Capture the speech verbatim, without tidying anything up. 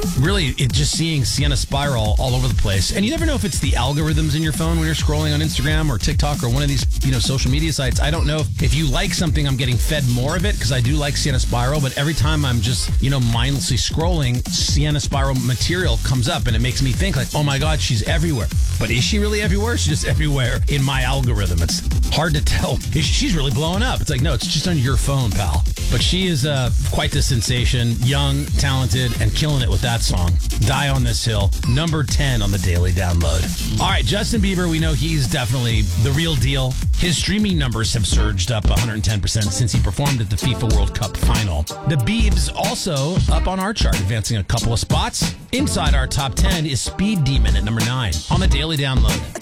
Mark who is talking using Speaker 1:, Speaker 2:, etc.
Speaker 1: Really, it just seeing Sienna Spiral all over the place. And you never know if it's the algorithms in your phone when you're scrolling on Instagram or TikTok or one of these, you know, social media sites. I don't know if, if you like something, I'm getting fed more of it because I do like Sienna Spiral. But every time I'm just, you know, mindlessly scrolling, Sienna Spiral material comes up and it makes me think like, oh my God, she's everywhere. But is she really everywhere? She's just everywhere in my algorithm. It's hard to tell. She's really blowing up. It's like, no, it's just on your phone, pal. But she is uh, quite the sensation, young, talented, and killing it with that song. Die on This Hill, number ten on the Daily Download. All right, Justin Bieber, we know he's definitely the real deal. His streaming numbers have surged up one hundred ten percent since he performed at the FIFA World Cup final. The Biebs also up on our chart, advancing a couple of spots. Inside our top ten is Speed Demon at number nine on the Daily Download.